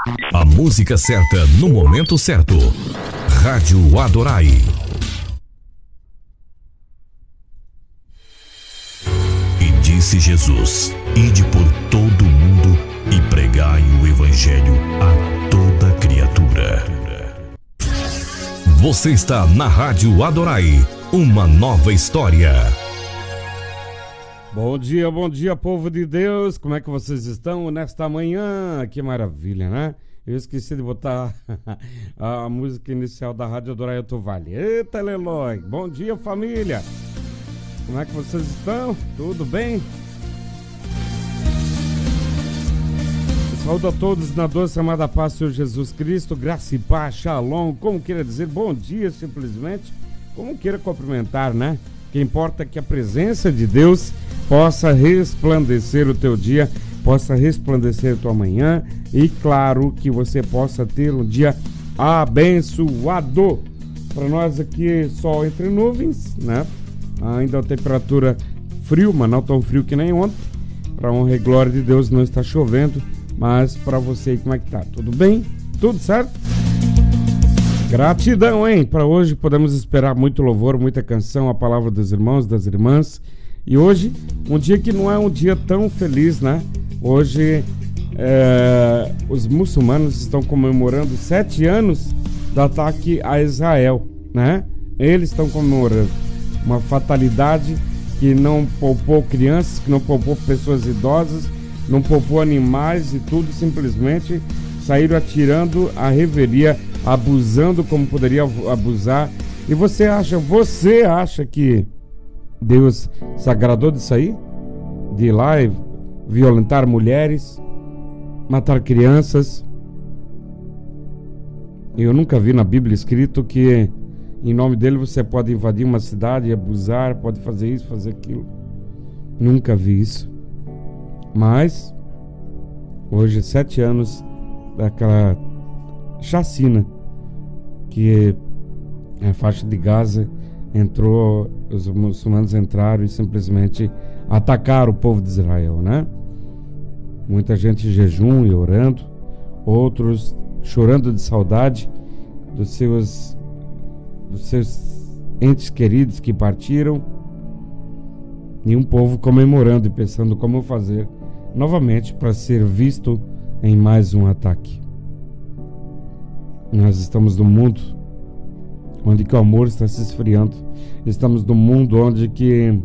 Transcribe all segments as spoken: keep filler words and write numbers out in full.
A música certa no momento certo. Rádio Adorai. E disse Jesus: ide por todo o mundo e pregai o evangelho a toda criatura. Você está na Rádio Adorai, uma nova história. Bom dia, bom dia, povo de Deus. Como é que vocês estão nesta manhã? Que maravilha, né? Eu esqueci de botar a música inicial da Rádio Adorai Vale. Eita, Lelói. Bom dia, família. Como é que vocês estão? Tudo bem? Saúdo a todos na doce amada paz do Senhor Jesus Cristo, graça e paz, shalom, como queira dizer, bom dia simplesmente, como queira cumprimentar, né? O que importa é que a presença de Deus possa resplandecer o teu dia, possa resplandecer a tua manhã e claro que você possa ter um dia abençoado. Para nós aqui sol entre nuvens, né? Ainda a temperatura frio, mas não tão frio que nem ontem. Para honra e glória de Deus não está chovendo. Mas para você, como é que tá? Tudo bem? Tudo certo? Gratidão, hein? Para hoje podemos esperar muito louvor, muita canção, a palavra dos irmãos, das irmãs. E hoje, um dia que não é um dia tão feliz, né? Hoje, é, os muçulmanos estão comemorando sete anos do ataque a Israel, né? Eles estão comemorando uma fatalidade que não poupou crianças, que não poupou pessoas idosas, não poupou animais e tudo, simplesmente saíram atirando a revelia, abusando como poderia abusar. E você acha, você acha que Deus se agradou disso aí? De ir lá e violentar mulheres, matar crianças? Eu nunca vi na Bíblia escrito que em nome dele você pode invadir uma cidade, abusar, pode fazer isso, fazer aquilo. Nunca vi isso. Mas, hoje, sete anos daquela chacina que a faixa de Gaza entrou, os muçulmanos entraram e simplesmente atacaram o povo de Israel, né? Muita gente em jejum e orando, outros chorando de saudade dos seus, dos seus entes queridos que partiram, e um povo comemorando e pensando como fazer novamente para ser visto em mais um ataque. Nós estamos num mundo onde que o amor está se esfriando. Estamos num mundo onde que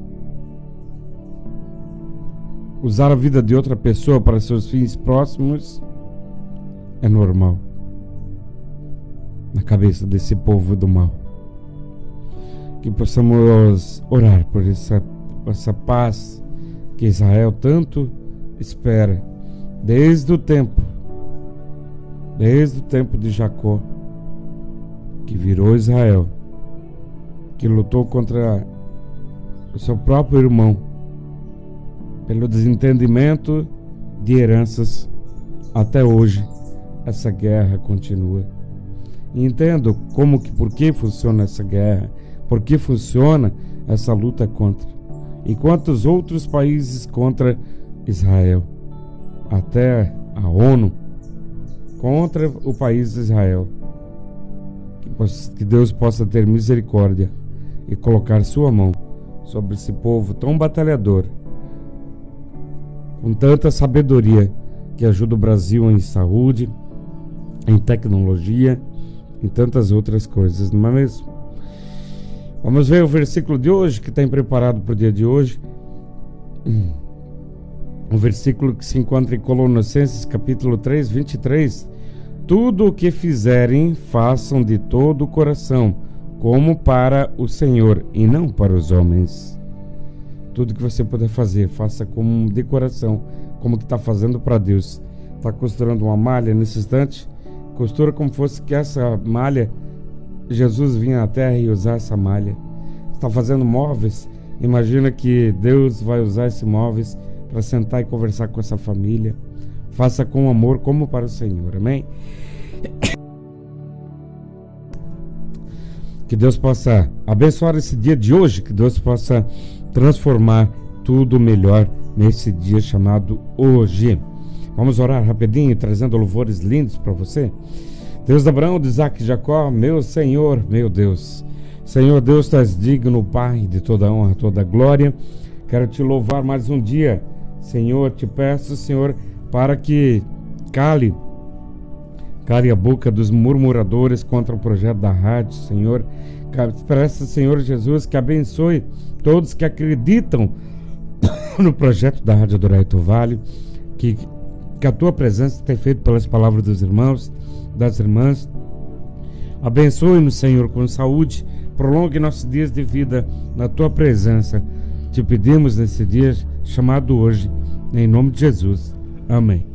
usar a vida de outra pessoa para seus fins próximos é normal na cabeça desse povo do mal. Que possamos orar por essa, essa paz que Israel tanto espera, desde o tempo, desde o tempo de Jacó, que virou Israel, que lutou contra o seu próprio irmão, pelo desentendimento de heranças, até hoje, essa guerra continua. E entendo como que, por que funciona essa guerra, por que funciona essa luta contra, e quantos outros países contra Israel, até a ONU contra o país de Israel. Que, que Deus possa ter misericórdia e colocar sua mão sobre esse povo tão batalhador, com tanta sabedoria, que ajuda o Brasil em saúde, em tecnologia, em tantas outras coisas, não é mesmo? Vamos ver o versículo de hoje que tem preparado para o dia de hoje. Um versículo que se encontra em Colossenses capítulo três, vinte e três. Tudo o que fizerem, façam de todo o coração, como para o Senhor e não para os homens. Tudo que você puder fazer, faça como de coração, como que está fazendo para Deus. Está costurando uma malha nesse instante, costura como fosse que essa malha, Jesus vinha à terra e usar essa malha. Está fazendo móveis, imagina que Deus vai usar esses móveis para sentar e conversar com essa família. Faça com amor como para o Senhor, amém? Que Deus possa abençoar esse dia de hoje, que Deus possa transformar tudo melhor nesse dia chamado hoje. Vamos orar rapidinho, trazendo louvores lindos para você. Deus de Abraão, de Isaac e Jacó, meu Senhor, meu Deus. Senhor Deus, tu és digno, Pai, de toda honra, toda glória. Quero te louvar mais um dia. Senhor, te peço, Senhor, para que cale, cale a boca dos murmuradores contra o projeto da rádio, Senhor. Peço, Senhor Jesus, que abençoe todos que acreditam no projeto da Rádio Adoraito Vale, que, que a tua presença tenha feito pelas palavras dos irmãos, das irmãs. Abençoe-nos, Senhor, com saúde, prolongue nossos dias de vida na tua presença. Te pedimos nesse dia chamado hoje, em nome de Jesus. Amém.